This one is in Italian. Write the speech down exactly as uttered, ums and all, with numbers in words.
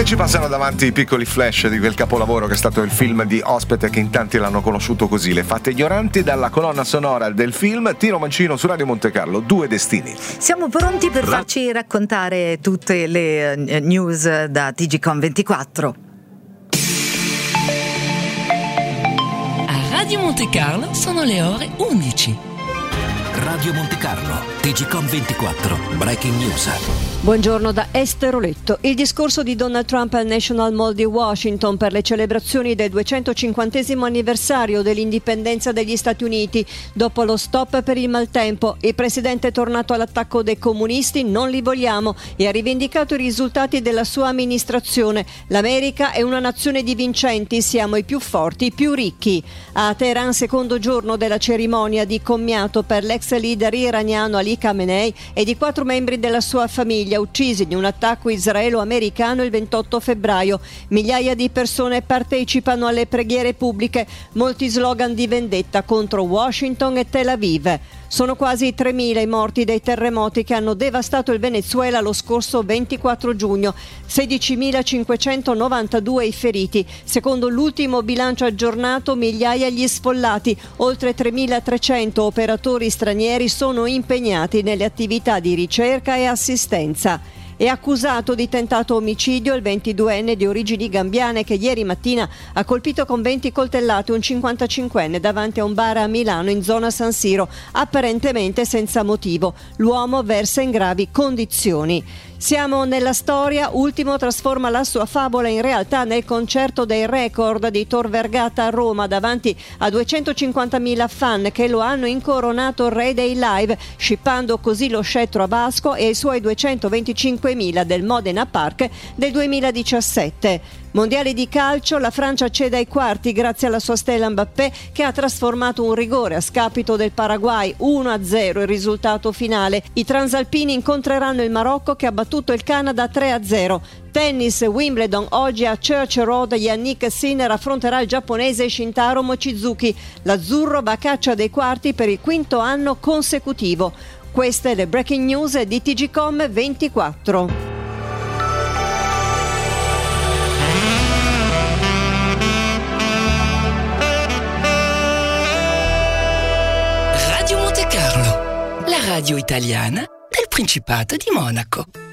ci passano davanti i piccoli flash di quel capolavoro che è stato il film di Ospite, che in tanti l'hanno conosciuto così, Le Fate Ignoranti, dalla colonna sonora del film. Tino Mancino su Radio Monte Carlo, Due Destini. Siamo pronti per farci raccontare tutte le uh, news da T G Com ventiquattro. A Radio Monte Carlo sono le ore undici. Radio Monte Carlo, T G Com ventiquattro, Breaking News. Buongiorno da Estero Letto. Il discorso di Donald Trump al National Mall di Washington per le celebrazioni del duecentocinquantesimo anniversario dell'indipendenza degli Stati Uniti. Dopo lo stop per il maltempo, il presidente è tornato all'attacco dei comunisti, non li vogliamo, e ha rivendicato i risultati della sua amministrazione. L'America è una nazione di vincenti, siamo i più forti, i più ricchi. A Teheran, secondo giorno della cerimonia di commiato per l'ex leader iraniano Ali Khamenei e di quattro membri della sua famiglia uccisi in un attacco israelo-americano il ventotto febbraio. Migliaia di persone partecipano alle preghiere pubbliche, molti slogan di vendetta contro Washington e Tel Aviv. Sono quasi tremila i morti dei terremoti che hanno devastato il Venezuela lo scorso ventiquattro giugno, sedicimilacinquecentonovantadue i feriti. Secondo l'ultimo bilancio aggiornato, migliaia gli sfollati, oltre tremilatrecento operatori stranieri sono impegnati nelle attività di ricerca e assistenza. È accusato di tentato omicidio il ventiduenne di origini gambiane che ieri mattina ha colpito con venti coltellate un cinquantacinquenne davanti a un bar a Milano in zona San Siro, apparentemente senza motivo. L'uomo versa in gravi condizioni. Siamo nella storia. Ultimo trasforma la sua favola in realtà nel concerto dei record di Tor Vergata a Roma davanti a duecentocinquantamila fan che lo hanno incoronato re dei live, scippando così lo scettro a Vasco e ai suoi duecentoventicinquemila del Modena Park del duemiladiciassette. Mondiali di calcio, la Francia accede ai quarti grazie alla sua stella Mbappé che ha trasformato un rigore a scapito del Paraguay. uno a zero il risultato finale. I transalpini incontreranno il Marocco che ha battuto il Canada tre a zero. Tennis, Wimbledon, oggi a Church Road Yannick Sinner affronterà il giapponese Shintaro Mochizuki. L'azzurro va a caccia dei quarti per il quinto anno consecutivo. Queste le breaking news di T G Com ventiquattro. Radio Monte Carlo, la radio italiana del Principato di Monaco.